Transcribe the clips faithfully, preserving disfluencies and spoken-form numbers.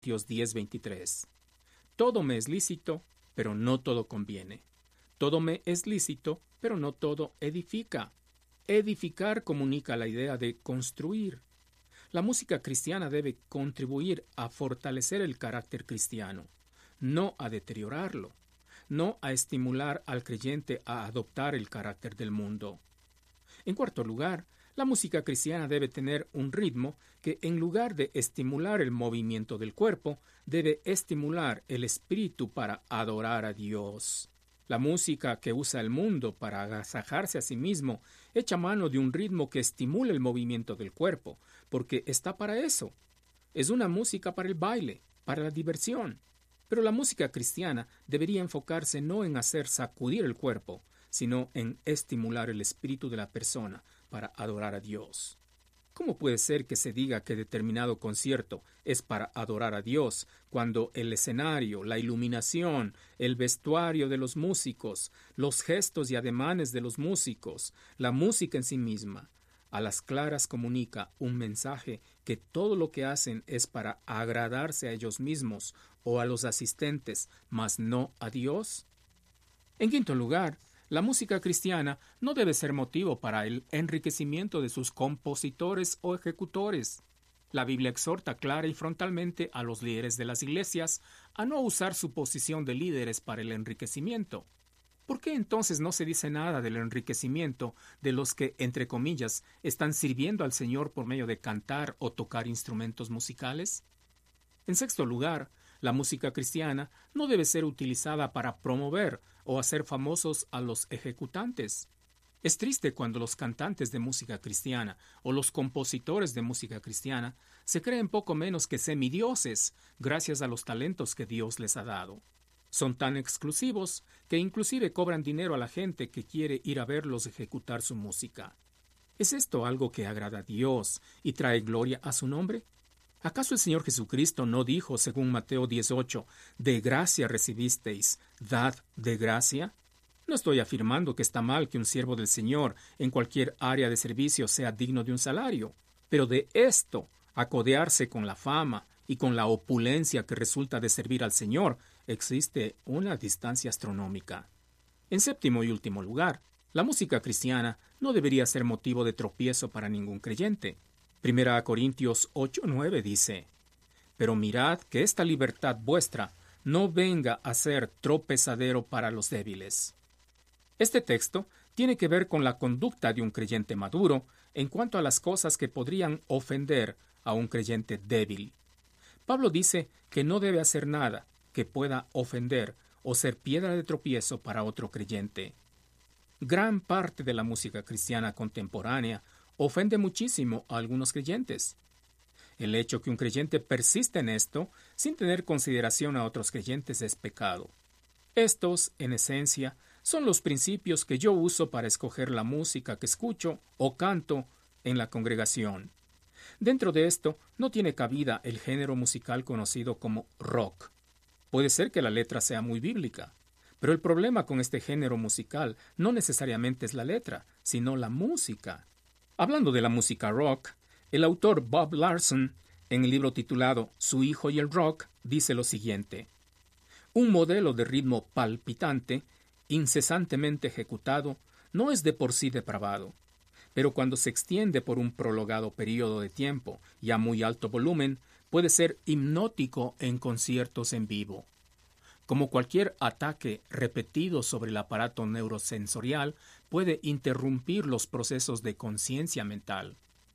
Corintios diez veintitrés. Todo me es lícito, pero no todo conviene. Todo me es lícito, pero no todo edifica. Edificar comunica la idea de construir. La música cristiana debe contribuir a fortalecer el carácter cristiano, no a deteriorarlo, no a estimular al creyente a adoptar el carácter del mundo. En cuarto lugar, la música cristiana debe tener un ritmo que, en lugar de estimular el movimiento del cuerpo, debe estimular el espíritu para adorar a Dios. La música que usa el mundo para agasajarse a sí mismo echa mano de un ritmo que estimula el movimiento del cuerpo, porque está para eso. Es una música para el baile, para la diversión. Pero la música cristiana debería enfocarse no en hacer sacudir el cuerpo, sino en estimular el espíritu de la persona para adorar a Dios. ¿Cómo puede ser que se diga que determinado concierto es para adorar a Dios cuando el escenario, la iluminación, el vestuario de los músicos, los gestos y ademanes de los músicos, la música en sí misma, a las claras comunica un mensaje que todo lo que hacen es para agradarse a ellos mismos o a los asistentes, mas no a Dios? En quinto lugar, la música cristiana no debe ser motivo para el enriquecimiento de sus compositores o ejecutores. La Biblia exhorta clara y frontalmente a los líderes de las iglesias a no usar su posición de líderes para el enriquecimiento. ¿Por qué entonces no se dice nada del enriquecimiento de los que, entre comillas, están sirviendo al Señor por medio de cantar o tocar instrumentos musicales? En sexto lugar, la música cristiana no debe ser utilizada para promover o hacer famosos a los ejecutantes. Es triste cuando los cantantes de música cristiana o los compositores de música cristiana se creen poco menos que semidioses gracias a los talentos que Dios les ha dado. Son tan exclusivos que inclusive cobran dinero a la gente que quiere ir a verlos ejecutar su música. ¿Es esto algo que agrada a Dios y trae gloria a su nombre? ¿Acaso el Señor Jesucristo no dijo, según Mateo dieciocho, de gracia recibisteis, dad de gracia? No estoy afirmando que está mal que un siervo del Señor en cualquier área de servicio sea digno de un salario, pero de esto, a codearse con la fama y con la opulencia que resulta de servir al Señor, existe una distancia astronómica. En séptimo y último lugar, la música cristiana no debería ser motivo de tropiezo para ningún creyente. Primera Corintios ocho nueve dice: Pero mirad que esta libertad vuestra no venga a ser tropezadero para los débiles. Este texto tiene que ver con la conducta de un creyente maduro en cuanto a las cosas que podrían ofender a un creyente débil. Pablo dice que no debe hacer nada que pueda ofender o ser piedra de tropiezo para otro creyente. Gran parte de la música cristiana contemporánea ofende muchísimo a algunos creyentes. El hecho que un creyente persiste en esto sin tener consideración a otros creyentes es pecado. Estos, en esencia, son los principios que yo uso para escoger la música que escucho o canto en la congregación. Dentro de esto no tiene cabida el género musical conocido como rock. Puede ser que la letra sea muy bíblica, pero el problema con este género musical no necesariamente es la letra, sino la música. Hablando de la música rock, el autor Bob Larson, en el libro titulado Su hijo y el rock, dice lo siguiente: un modelo de ritmo palpitante, incesantemente ejecutado, no es de por sí depravado, pero cuando se extiende por un prolongado periodo de tiempo y a muy alto volumen, puede ser hipnótico en conciertos en vivo. Como cualquier ataque repetido sobre el aparato neurosensorial, puede interrumpir los procesos de conciencia mental.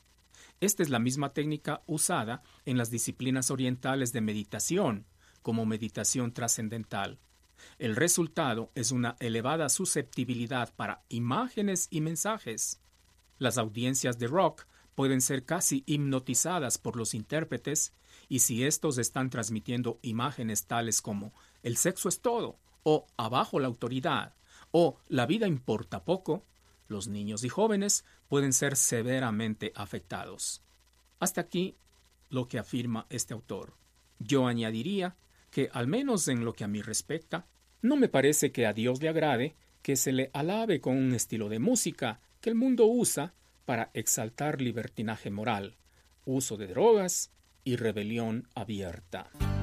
Esta es la misma técnica usada en las disciplinas orientales de meditación, como meditación trascendental. El resultado es una elevada susceptibilidad para imágenes y mensajes. Las audiencias de rock pueden ser casi hipnotizadas por los intérpretes, y si estos están transmitiendo imágenes tales como el sexo es todo, o abajo la autoridad, o la vida importa poco, los niños y jóvenes pueden ser severamente afectados. Hasta aquí lo que afirma este autor. Yo añadiría que, al menos en lo que a mí respecta, no me parece que a Dios le agrade que se le alabe con un estilo de música que el mundo usa para exaltar libertinaje moral, uso de drogas y rebelión abierta.